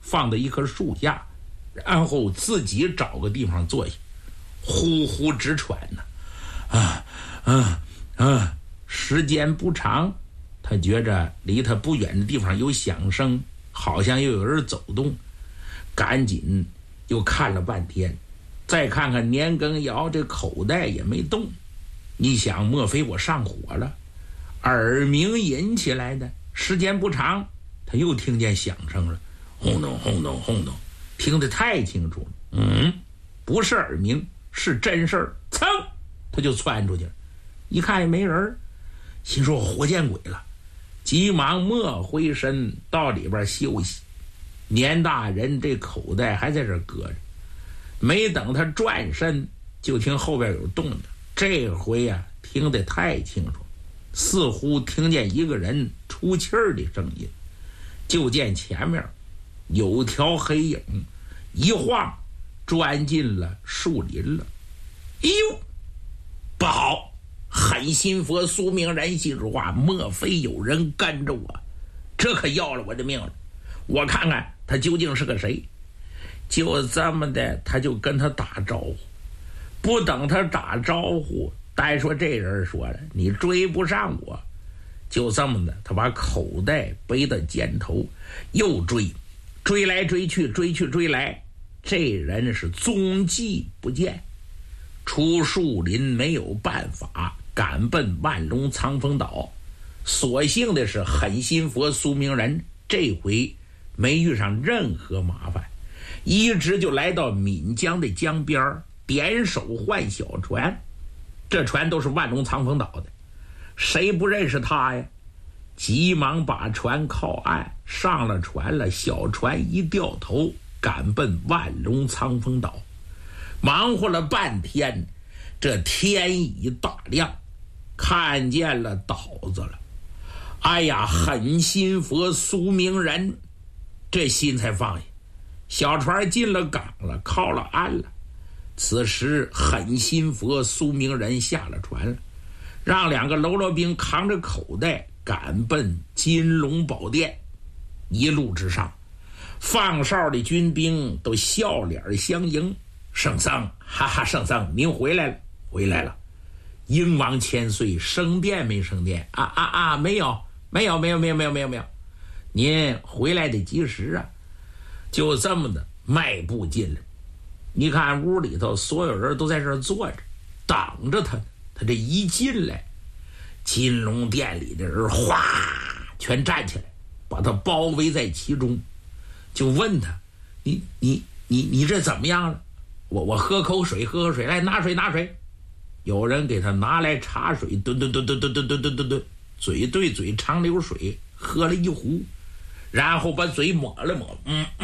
放在一棵树下，然后自己找个地方坐下，呼呼直喘呢。时间不长，他觉着离他不远的地方有响声，好像又有人走动，赶紧又看了半天，再看看年羹尧这口袋也没动。你想，莫非我上火了？耳鸣引起来的。时间不长，他又听见响声了，轰咚轰咚轰咚，听得太清楚了。不是耳鸣，是真事儿。噌，他就窜出去了，一看也没人，心说我活见鬼了，急忙没回身到里边休息。年大人这口袋还在这搁着，没等他转身，就听后边有动静。这回啊，听得太清楚，似乎听见一个人出气儿的声音。就见前面有条黑影一晃钻进了树林了。哎呦，不好！狠心佛苏明人心说话，莫非有人跟着我？这可要了我的命了！我看看他究竟是个谁。就这么的，他就跟他打招呼。不等他打招呼，单说这人说了，你追不上我。就这么的，他把口袋背到肩头，又追来追去，追来，这人是踪迹不见。出树林没有办法，赶奔万隆藏风岛。所幸的是狠心佛苏明人这回没遇上任何麻烦，一直就来到岷江的江边，点手换小船。这船都是万隆藏风岛的，谁不认识他呀？急忙把船靠岸，上了船了，小船一掉头，赶奔万隆藏风岛。忙活了半天，这天已大亮，看见了岛子了。哎呀，狠心佛苏明人这心才放下。小船进了港了，靠了岸了。此时狠心佛苏明人下了船了，让两个喽啰兵扛着口袋赶奔金龙宝殿。一路之上，放哨的军兵都笑脸相迎。圣僧，哈哈，圣僧您回来了，回来了。英王千岁，升殿没升殿？没有。您回来的及时啊。就这么的迈步进来。你看屋里头所有人都在这儿坐着等着他呢。他这一进来，金龙殿里的人哗全站起来，把他包围在其中，就问他：你这怎么样了？我喝口水，来拿水。有人给他拿来茶水，吨，嘴对嘴长流水，喝了一壶，然后把嘴抹了抹，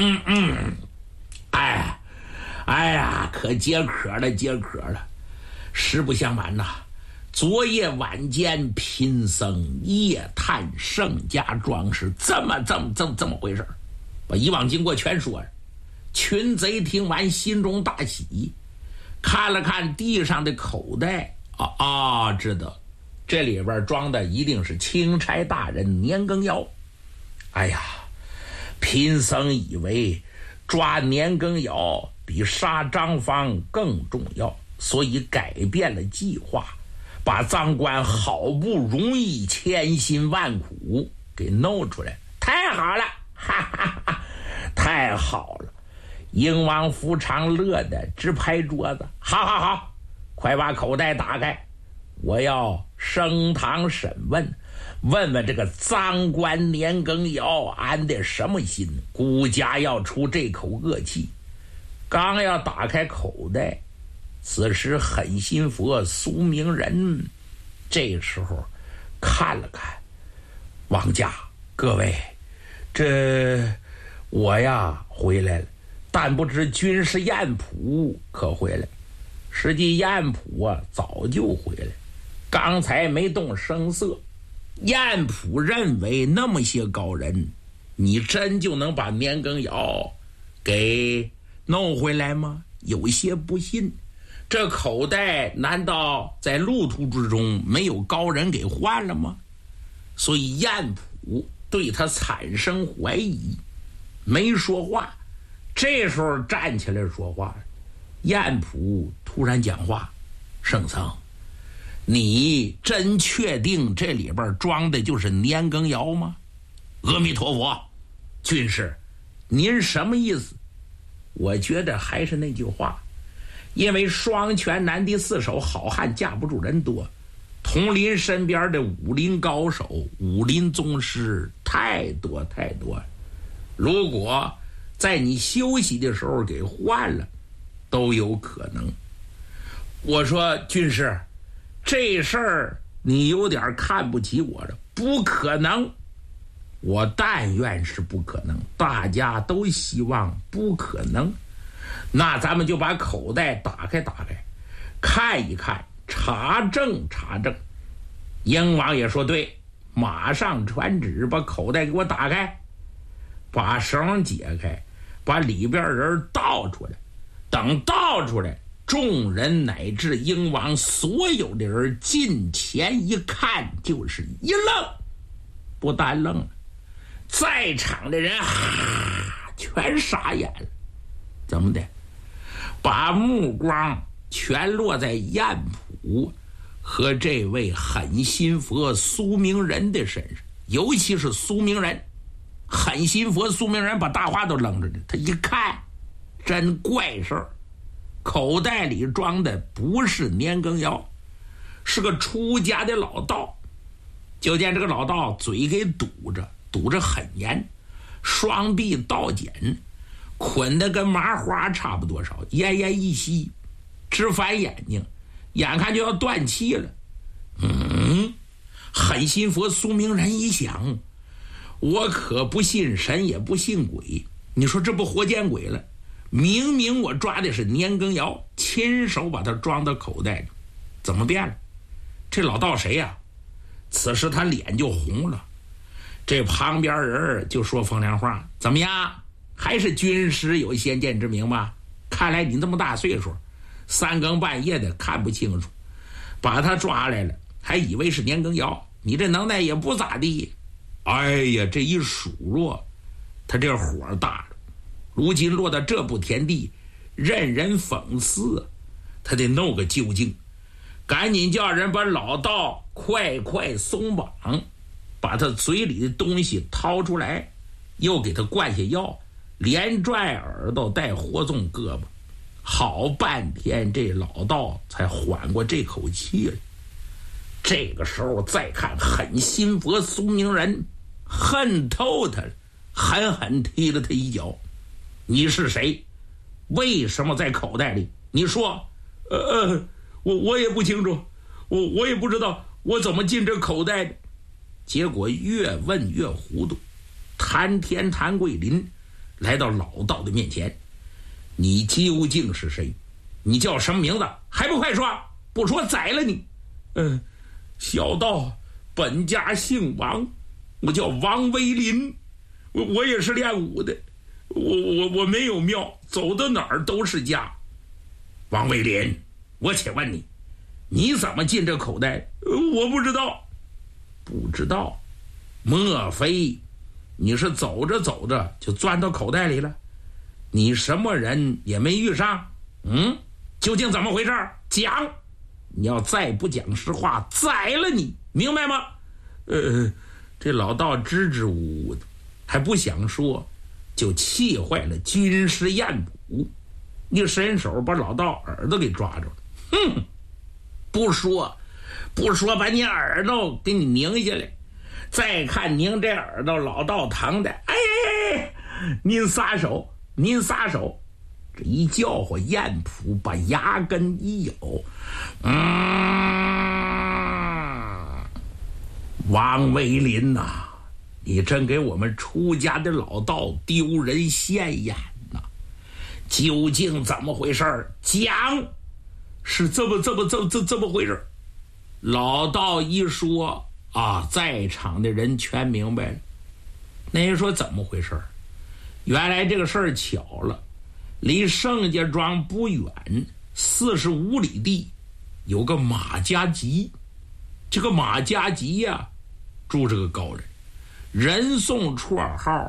哎呀，可解渴了。实不相瞒呐，昨夜晚间贫僧夜探盛家庄是这么回事，把以往经过全说了。群贼听完心中大喜，看了看地上的口袋，知道这里边装的一定是钦差大人年羹尧。哎呀，贫僧以为抓年羹尧比杀张方更重要，所以改变了计划，把赃官好不容易千辛万苦给弄出来。太好了，哈哈哈，太好了！英王福昌乐得直拍桌子，好，快把口袋打开，我要升堂审问，问问这个赃官年羹尧安的什么心，孤家要出这口恶气。刚要打开口袋，此时狠心佛苏明人这时候看了看王家，各位，这我呀回来了，但不知军师晏普可回来。实际晏普啊早就回来，刚才没动声色。晏普认为那么些高人，你真就能把年羹尧给弄回来吗？有些不信。这口袋难道在路途之中没有高人给换了吗？所以晏普对他产生怀疑。 没说话。这时候站起来说话，晏普突然讲话：“圣僧，你真确定这里边装的就是年羹尧吗？”“阿弥陀佛，军师，您什么意思？”我觉得还是那句话，因为双拳难敌四手，好汉架不住人多。佟林身边的武林高手、武林宗师太多太多了，如果在你休息的时候给换了，都有可能。我说军师，这事儿你有点看不起我了。不可能，我但愿是不可能，大家都希望不可能。那咱们就把口袋打开，看一看，查证。英王也说对，马上传旨把口袋给我打开，把绳解开，把里边人倒出来。等倒出来，众人乃至英王所有的人近前一看，就是一愣，不但愣了，在场的人全傻眼了。怎么的？把目光全落在晏普和这位狠心佛苏明仁的身上，尤其是苏明仁。狠心佛苏明仁把大话都愣着呢，他一看，真怪事儿，口袋里装的不是年羹尧，是个出家的老道。就见这个老道嘴给堵着很严，双臂倒剪，捆得跟麻花差不多少，奄奄一息，直翻眼睛，眼看就要断气了。狠心佛苏明仁一想，我可不信神也不信鬼，你说这不活见鬼了？明明我抓的是年羹尧，亲手把他装到口袋里，怎么变了？这老道谁呀？此时他脸就红了。这旁边人就说风凉话：“怎么样，还是军师有先见之明吧？看来你这么大岁数，三更半夜的看不清楚，把他抓来了，还以为是年羹尧，你这能耐也不咋地。”哎呀，这一数落，他这火大了。如今落到这步田地，任人讽刺，他得弄个究竟。赶紧叫人把老道快松绑，把他嘴里的东西掏出来，又给他灌下药，连拽耳朵带活纵胳膊。好半天，这老道才缓过这口气来。这个时候再看狠心佛苏明仁，恨透他了，狠狠踢了他一脚。你是谁？为什么在口袋里？你说。我也不清楚，我也不知道我怎么进这口袋的。结果越问越糊涂，谭天谭桂林来到老道的面前：“你究竟是谁？你叫什么名字？还不快说！不说宰了你！”“小道本家姓王，我叫王威林，我也是练武的，我没有庙，走到哪儿都是家。”“王威林，我且问你，你怎么进这口袋？”“我不知道。”“不知道？莫非你是走着走着就钻到口袋里了？你什么人也没遇上？究竟怎么回事？讲！你要再不讲实话，宰了你，明白吗？”这老道支支吾吾的，还不想说，就气坏了军师晏普，一伸手把老道耳朵给抓住了。不说，把你耳朵给你拧下来，再看拧这耳朵，老道疼的，您撒手！这一叫唤，晏普把牙根一咬，王维林呐，你真给我们出家的老道丢人现眼呐！究竟怎么回事？讲！是这么回事。老道一说在场的人全明白了。那人说怎么回事？原来这个事儿巧了，离盛家庄不远45里地有个马家集。这个马家集呀，住着个高人，人送绰号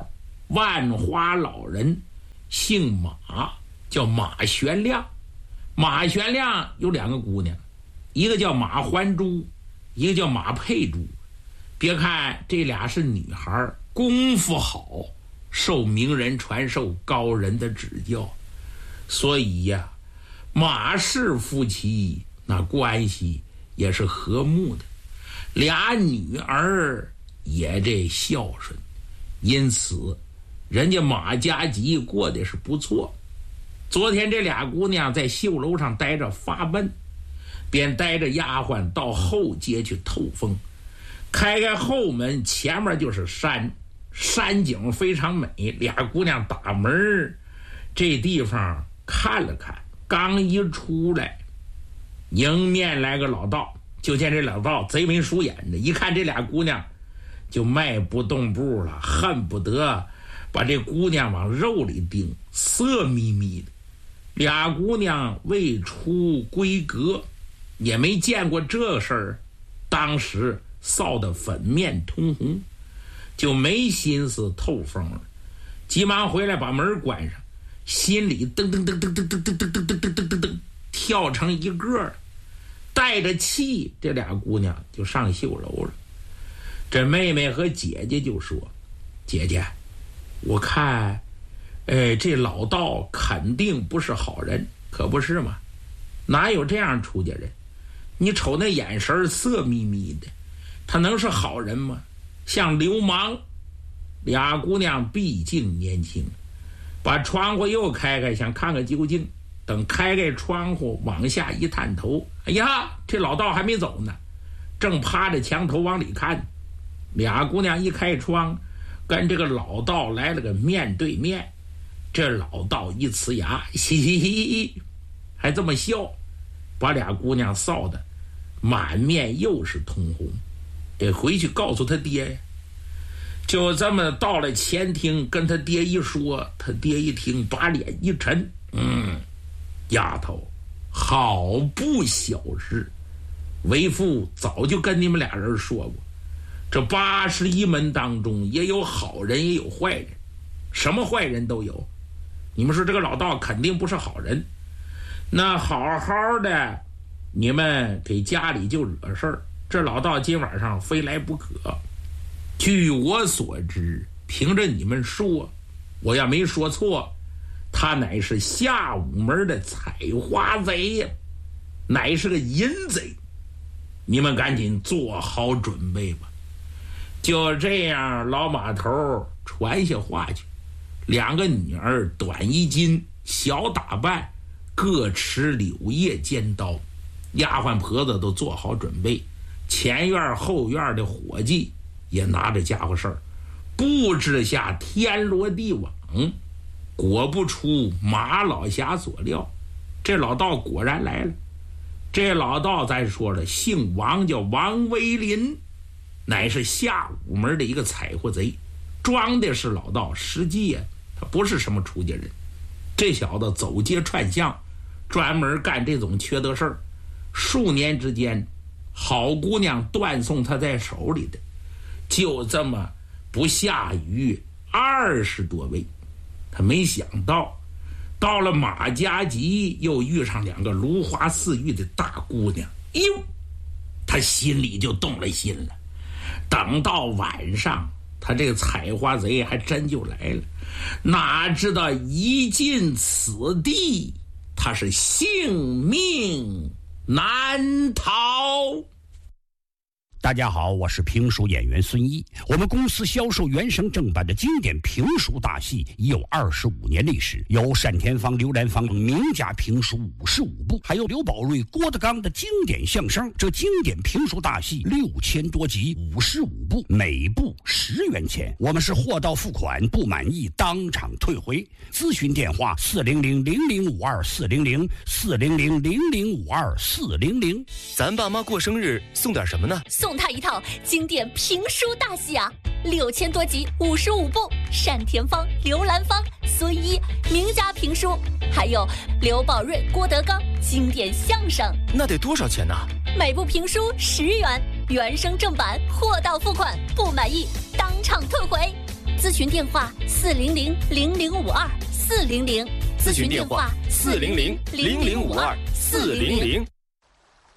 万花老人，姓马，叫马玄亮。马玄亮有2个姑娘，一个叫马环珠，一个叫马佩珠。别看这俩是女孩，功夫好，受名人传授，高人的指教，所以呀，马氏夫妻那关系也是和睦的，俩女儿也这孝顺，因此人家马家集过得是不错。昨天这俩姑娘在绣楼上待着发闷，便带着丫鬟到后街去透风。开后门，前面就是山，山景非常美。俩姑娘打门，这地方看了看，刚一出来，迎面来个老道。就见这老道贼眉鼠眼的，一看这俩姑娘就迈不动步了，恨不得把这姑娘往肉里钉，色眯眯的。俩姑娘未出闺阁，也没见过这事儿，当时臊得粉面通红，就没心思透风了，急忙回来把门关上，心里噔噔噔噔噔噔噔噔噔噔噔噔噔跳成一个，带着气，这俩姑娘就上绣楼了。这妹妹和姐姐就说：“姐姐，我看这老道肯定不是好人，可不是吗？哪有这样出家人？你瞅那眼神色眯眯的，他能是好人吗？像流氓。”俩姑娘毕竟年轻，把窗户又开开，想看个究竟。等开开窗户往下一探头，哎呀，这老道还没走呢，正趴着墙头往里看。俩姑娘一开窗，跟这个老道来了个面对面。这老道一呲牙，嘻嘻嘻，还这么笑，把俩姑娘臊得满面又是通红，得回去告诉他爹呀。就这么到了前厅，跟他爹一说，他爹一听，把脸一沉，丫头，好不小事，为父早就跟你们俩人说过，这81门当中也有好人也有坏人，什么坏人都有。你们说这个老道肯定不是好人，那好好的你们给家里就惹事儿，这老道今晚上非来不可。据我所知，凭着你们说，我要没说错，他乃是下午门的采花贼呀，乃是个淫贼。你们赶紧做好准备吧。就这样，老马头传下话去，两个女儿短衣襟，小打扮，各持柳叶尖刀，丫鬟婆子都做好准备，前院后院的伙计也拿着家伙事儿，布置下天罗地网。果不出马老侠所料，这老道果然来了。这老道咱说了，姓王，叫王威林，乃是下午门的一个采货贼，装的是老道，实际呀他不是什么出家人。这小子走街串巷，专门干这种缺德事儿，数年之间好姑娘断送他在手里的就这么不下于20多位。他没想到到了马家集又遇上两个如花似玉的大姑娘，哟，他心里就动了心了。等到晚上，他这个采花贼还真就来了，哪知道一进此地，他是性命难逃。 大家好，我是评书演员孙一。我们公司销售原声正版的经典评书大戏已有25年历史，有单田芳、刘兰芳名家评书55部，还有刘宝瑞、郭德纲的经典相声。这经典评书大戏6000多集，55部，每部10元钱。我们是货到付款，不满意当场退回。咨询电话400-0052-400，400-0052-400。 咱爸妈过生日送点什么呢？ 送他一套经典评书大戏啊，6000多集，55部，单田芳、刘兰芳、孙一名家评书，还有刘宝瑞、郭德纲经典相声。 那得多少钱呢？ 每部评书10元，原声正版，货到付款，不满意当场退回。 咨询电话400-0052，400。 咨询电话400-0052，400。